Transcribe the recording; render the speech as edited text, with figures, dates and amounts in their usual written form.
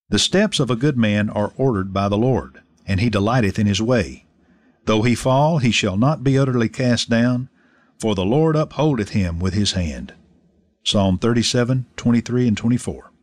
The steps of a good man are ordered by the Lord, and he delighteth in his way. Though he fall, he shall not be utterly cast down, for the Lord upholdeth him with his hand. Psalm 37:23 and 24.